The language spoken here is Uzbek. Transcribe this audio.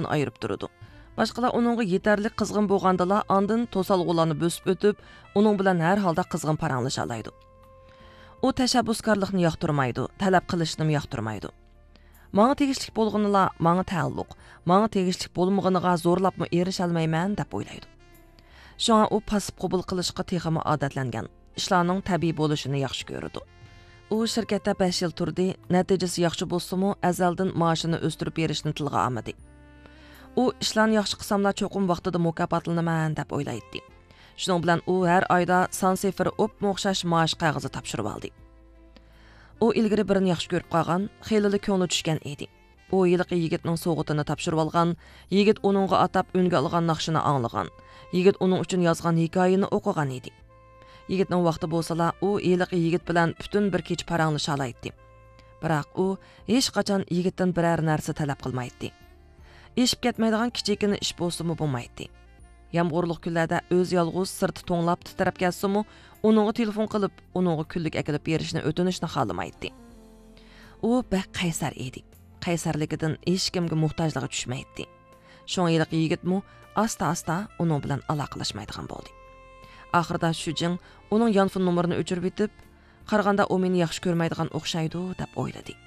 o'rnini ayırıp durdu. Başqalar onunğa yeterli qızğın bolğandala andın tosalğularını bösüp ötüp, onun bilan hər halda qızğın paranlaşa alaydı. O təşəbbüskarlıqni yaxtırmaydı, tələb qilishni yaxtırmaydı. Mağa tegishlik bolğanıla mağa təalluq, mağa tegishlik bolmağınığa zorlapmı erişəlməyman dep oylaydı. Şoňa o pasib qabul qilishqa teximi odatlangan, ishlarning tabiiy bo'lishini yaxshi ko'rdi. U shirkatda 5 yil turdi, natijasi yaxshi bo'lsa-mu, azaldan maoshini o'stirib berishni tilga olmadi. U ishlarni yaxshi qilsamlar cho'qim vaqtida mukofotlanaman deb o'ylaydi. Shuning bilan u har oyda son sifir o'pma o'xshash maosh qog'ozi topshirib oldi. U ilgari birini yaxshi ko'rib qolgan, xeyli ko'ngli tushgan edi. U yilqi yigitning so'g'itini topshirib olgan, yigit uningga atab o'nga olgan naqshini anglagan, yigit uning uchun yozgan hikoyani o'qigan edi. Yigitning vaqti bo'lsa-la, u yilqi yigit bilan butun bir kech paranglasha oladi. Biroq u hech qachon yigitdan biror narsa talab qilmaydi. Eshib ketmaydigan kichikina ish bo'lsa-mu bo'lmaydi. Yomg'irlik kunlarda o'z yolg'iz sirti to'nglab titrab ketsa-mu, uningga telefon qilib, uningga kunlik akilib berishni o'tinishni xohlamaydi. U bak qaysar edi. Qaysarligidan hech kimga muhtojligi tushmaydi. Sho'ng yilqi yigitmi asta-asta uning bilan aloqalashmaydigan bo'ldi. Oxirida Shujing uning yonfon nomerini o'chirib bitib, qaraganda u meni yaxshi ko'rmaydigan o'xshaydi deb o'yladi.